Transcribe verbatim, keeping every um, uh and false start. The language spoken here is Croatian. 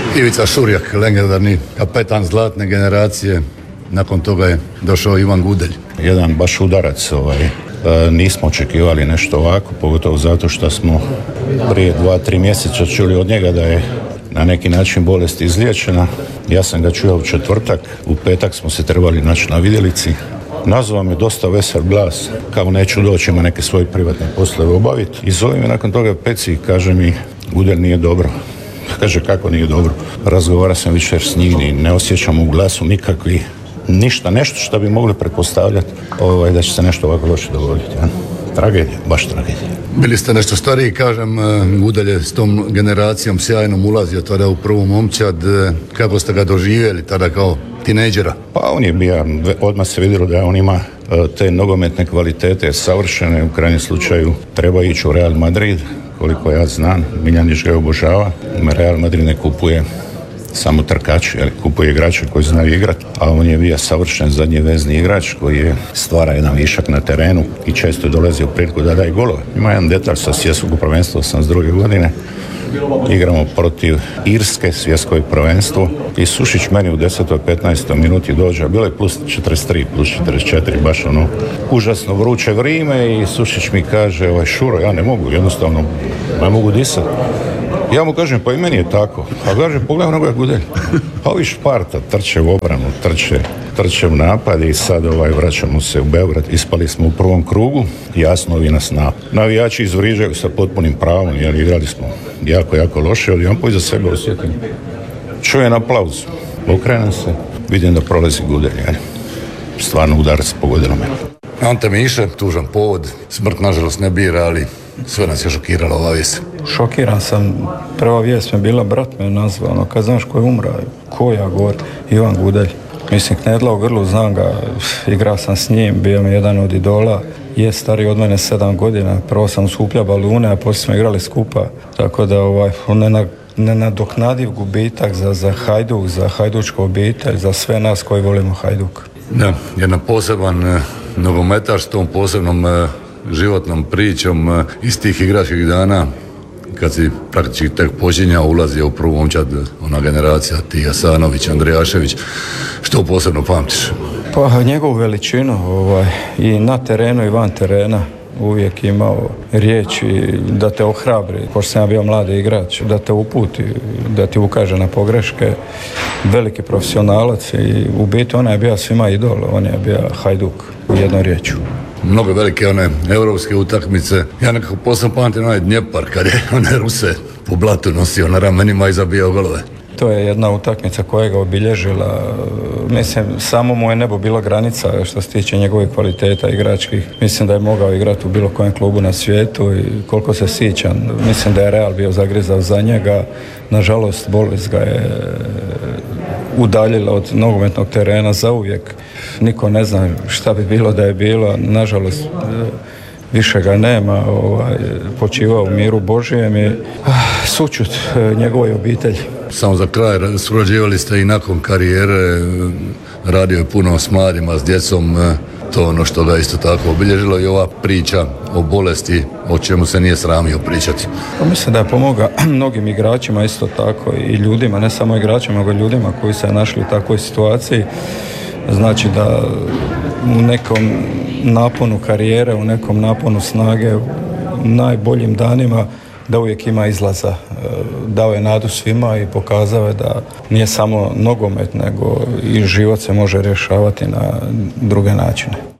Ivica Šurjak, legendarni kapetan zlatne generacije. Nakon toga je došao Ivan Gudelj. Jedan baš udarac, ovaj. E, nismo očekivali nešto ovako, pogotovo zato što smo prije dva, tri mjeseca čuli od njega da je na neki način bolest izliječena. Ja sam ga čuo u četvrtak, u petak smo se trebali naći na vidjelici. Nazvao me dosta vesel glas, kao neću doći, ima neke svoje privatne poslove obaviti. I zove me nakon toga Peci i kaže mi, Gudelj nije dobro. Kaže, kako nije dobro? Razgovara sam više s njim i ne osjećam u glasu nikakvi ništa, nešto što bi mogli pretpostavljati ovaj, da će se nešto ovako loše dogoditi. Ja? Tragedija, baš tragedija. Bili ste nešto stariji, kažem, Gudelj je s tom generacijom sjajnom ulazio tada u prvu momčad. Kako ste ga doživjeli tada kao tinejdžera? Pa on je bio, odmah se vidjelo da on ima te nogometne kvalitete savršene, u krajnjem slučaju treba ići u Real Madrid, koliko ja znam, Miljanić ga obožava, Real Madrid ne kupuje samo trkači, ali kupuje igrače koji znaju igrati, a on je bio savršen zadnji vezni igrač koji je stvara jedan višak na terenu i često je dolazio u priliku da daje golove. Ima jedan detalj sa svjetskog prvenstva osamdeset druge godine. Igramo protiv Irske, svjetsko prvenstvo, i Sušić meni u desetoj petnaestoj minuti dođe, a bilo je plus četrdeset tri, plus četrdeset četiri, baš ono užasno vruće vrijeme, i Sušić mi kaže, ovaj, Šuro, ja ne mogu, jednostavno ne mogu disati. Ja mu kažem, pa i meni je tako. A kaže, pogledaj onoga Gudelj. Pa ovi Šparta trče u obranu, trče, trče u napad i sad ovaj, vraćamo se u Beograd. Ispali smo u prvom krugu, jasno vi nas na. Navijači izvriđaju sa potpunim pravom, jer igrali smo jako, jako loše. Od jedan po iza sebe osjetim. Čujem aplauz, okrenem se, vidim da prolazi Gudelj. Jer stvarno udarac pogodilo me. Ante Miše, tužan povod, smrt nažalost ne bira, ali sve nas je šokiralo ova vijest. Šokiran sam, prva vijest mi je bila, brat me nazvao, ono, kad znaš ko je umra, ko ja govor, Ivan Gudelj. Mislim, knedla u grlu, znam ga, igrao sam s njim, bio mi jedan od idola, je stariji od mene sedam godina, prvo sam skuplja balune, a poslije smo igrali skupa, tako da ovaj, on nenadoknadiv gubitak za, za Hajduk, za hajdučku obitelj, za sve nas koji volimo Hajduk. Da, jedan poseban eh, nogometaš s tom posebnom eh, životnom pričom eh, iz tih igračkih dana, kad si praktički tek počinjao, ulazio u prvu momčad, ona generacija, ti Jasanović, Andrijašević, što posebno pamtiš? Pa njegovu veličinu, ovaj, i na terenu i van terena, uvijek imao riječi da te ohrabri, pošto sam ja bio mladi igrač, da te uputi, da ti ukaže na pogreške, veliki profesionalac i u biti on je bio svima idol, on je bio Hajduk u jednom riječu. Mnogo velike one europske utakmice. Ja nekako posebno pamtim onaj Dnjepar kad je one Ruse po blatu nosio na ramenima i zabijao golove. To je jedna utakmica koja ga obilježila. Mislim, samo mu je nebo bila granica što se tiče njegovih kvaliteta igračkih. Mislim da je mogao igrati u bilo kojem klubu na svijetu i koliko se sjećam. Mislim da je Real bio zagrizav za njega. Nažalost, bolest ga je udaljila od nogometnog terena zauvijek. Niko ne zna šta bi bilo da je bilo. Nažalost, više ga nema, ovaj, počivao u miru Božijem i ah, sućut njegovoj obitelji. Samo za kraj, surađivali ste i nakon karijere, radio je puno s mladima, s djecom, to ono što ga isto tako obilježilo, i ova priča o bolesti, o čemu se nije sramio pričati. Pa mislim da je pomogao mnogim igračima isto tako i ljudima, ne samo igračima, nego ljudima koji se našli u takvoj situaciji. Znači da u nekom naponu karijere, u nekom naponu snage, u najboljim danima, da uvijek ima izlaza. Dao je nadu svima i pokazao je da nije samo nogomet, nego i život se može rješavati na druge načine.